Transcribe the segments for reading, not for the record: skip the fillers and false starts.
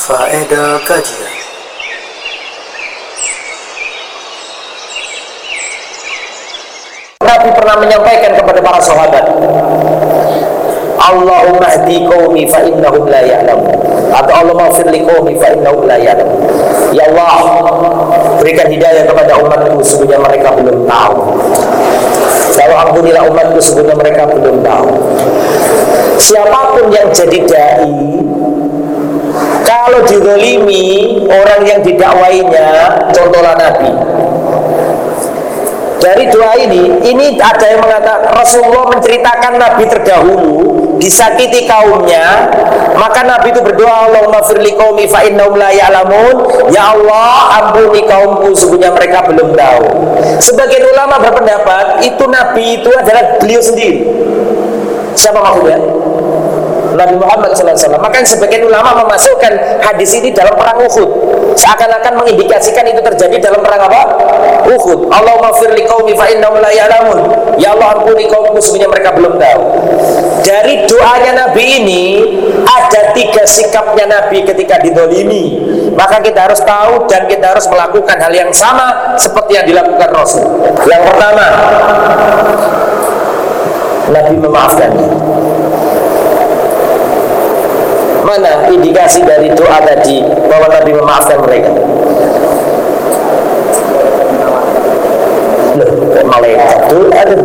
Faedah kajian. Nabi pernah menyampaikan kepada para sahabat, Allahumma hdi qaumi fa innahum la ya'lamun, atau Allahumma ighfir li qaumi fa innahum la ya'lamun. Ya Allah, berikan hidayah kepada umatku sesungguhnya mereka belum tahu. Ya Allah, ampunilah umatku sesungguhnya mereka belum tahu. Siapapun yang jadi dai, kalau dizalimi orang yang didakwainya, contohlah Nabi. Dari doa ini ada yang mengatakan Rasulullah menceritakan Nabi terdahulu disakiti kaumnya, maka Nabi itu berdoa, Allahumma firli qaumi fa innahum la ya'lamun. Ya Allah, ampuni kaumku sesungguhnya mereka belum tahu. Sebagian ulama berpendapat itu Nabi itu adalah beliau sendiri. Siapa maksudnya? Nabi Muhammad SAW. Maka sebagian ulama memasukkan hadis ini dalam perang Uhud, seakan-akan mengindikasikan itu terjadi dalam perang apa? Uhud. Allahumma firli qaumi fa innahum la ya'lamun. Ya Allah, ampuni kaumku sesungguhnya mereka belum tahu. Dari doanya Nabi ini ada 3 sikapnya Nabi ketika didolimi. Maka kita harus tahu dan kita harus melakukan hal yang sama seperti yang dilakukan Rasul. Yang pertama, Nabi memaafkannya. Mana indikasi dari doa tadi bahwa Nabi memaafkan mereka? Loh, malaikat itu ada.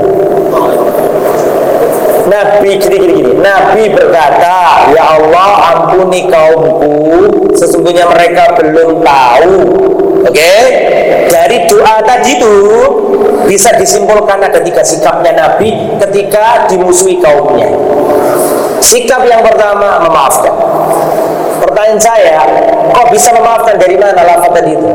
Nabi gini. Nabi berkata, ya Allah, ampuni kaumku sesungguhnya mereka belum tahu. Oke? Dari doa tadi itu bisa disimpulkan ada 3 sikapnya Nabi ketika dimusuhi kaumnya. Sikap yang pertama, memaafkan. Pertanyaan saya, kok bisa memaafkan, dari mana lafaz tadi itu?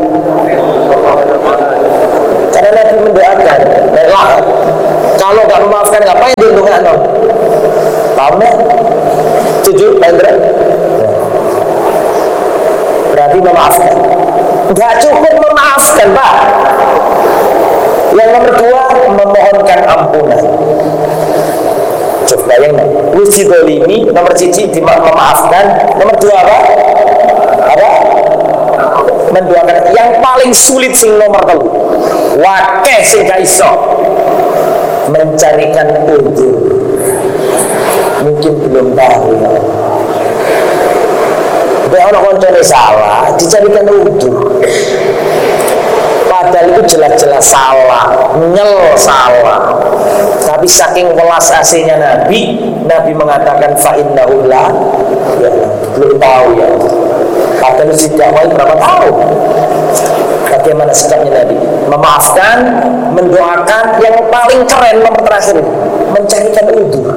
Karena Nabi mendoakan. Kalau nggak memaafkan, ngapain dia doakan? Paham ya? Setuju, Hendra? Berarti memaafkan. Nggak cukup memaafkan, Pak. Yang nomor 2, memohonkan ampunan. Coba bayangkan, uji dolimi, nomor 1 memaafkan, nomor 2 apa? Mendoakan. Yang paling sulit sing nomor 3, wakeh sing gak iso, mencarikan uzur. Mungkin belum tahu ya. Orang koncone salah, dicarikan uzur. Padahal itu jelas-jelas salah, salah. Tapi saking welas aslinya Nabi mengatakan fa innahu la ya, belum tahu ya. Padahal didakwai berapa tahun. Bagaimana sikapnya Nabi? Memaafkan, mendoakan, yang paling keren nomor terakhir, mencarikan uzur.